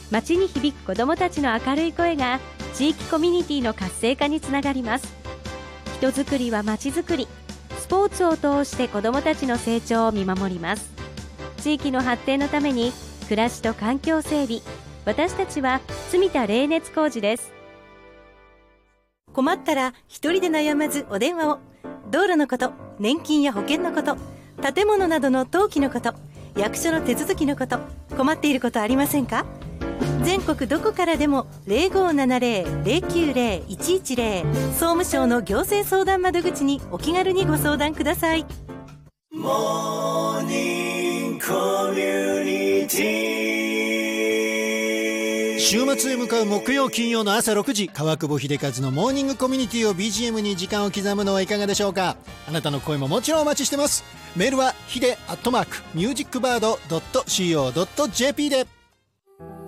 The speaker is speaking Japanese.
街に響く子どもたちの明るい声が地域コミュニティの活性化につながります。人づくりは街づくり、スポーツを通して子どもたちの成長を見守ります。地域の発展のために暮らしと環境整備、私たちは住田冷熱工事です。 困ったら一人で悩まずお電話を。道路のこと、年金や保険のこと、建物などの登記のこと、役所の手続きのこと、困っていることありませんか？全国どこからでも 0570-090-110 総務省の行政相談窓口にお気軽にご相談ください。 モーニングコミュニティ。週末へ向かう木曜金曜の朝6時、川久保秀和のモーニングコミュニティを BGM に時間を刻むのはいかがでしょうか。あなたの声ももちろんお待ちしてます。メールはhide@musicbird.co.jp で。